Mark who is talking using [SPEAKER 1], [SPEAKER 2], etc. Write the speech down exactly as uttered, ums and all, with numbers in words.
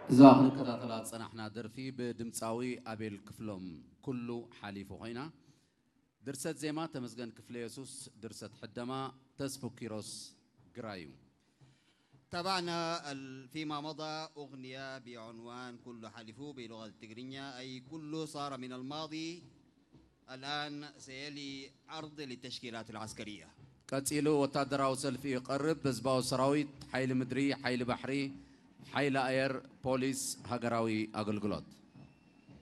[SPEAKER 1] زاغ نكتاتلات صنحنا درفي بدمصاوي أبيل كفلهم كله حليف وخينا درست زيما تمزغن كفل يسوس درست حدما تسبو كيروس قرايو.
[SPEAKER 2] تابعنا فيما مضى أغنية بعنوان كل حلفو بلغة التجرينية أي كله صار من الماضي. الآن سيلي عرض للتشكيلات العسكرية.
[SPEAKER 1] كاتيلو وتادراو سلفي يقرب بزباو سراويت حيل مدري حيل بحري حيل اير بوليس هاجراوي اغلغلوت